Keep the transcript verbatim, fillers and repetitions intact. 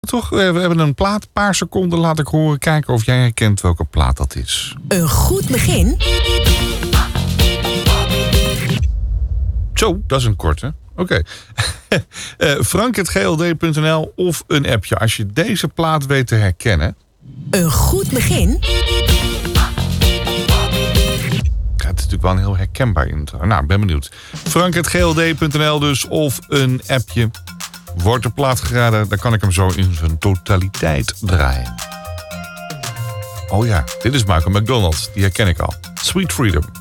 Toch, we hebben een plaat, een paar seconden laat ik horen. Kijken of jij herkent welke plaat dat is. Een goed begin. Zo, dat is een korte. Oké. Okay. uh, frank at g l d punt n l of een appje. Als je deze plaat weet te herkennen. Een goed begin. Ja, het is natuurlijk wel een heel herkenbaar intro. Nou, ik ben benieuwd. frank at g l d punt n l dus of een appje. Wordt de plaat geraden, dan kan ik hem zo in zijn totaliteit draaien. Oh ja, dit is Michael McDonald. Die herken ik al. Sweet Freedom.